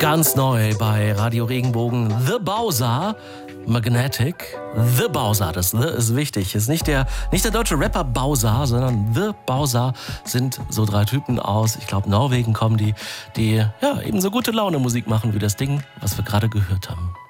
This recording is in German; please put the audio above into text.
Ganz neu bei Radio Regenbogen, The Bowser, Magnetic. The Bowser, das The ist wichtig. Ist nicht der deutsche Rapper Bowser, sondern The Bowser sind so 3 Typen aus, ich glaube Norwegen kommen die ja eben so gute Laune Musik machen wie das Ding, was wir gerade gehört haben.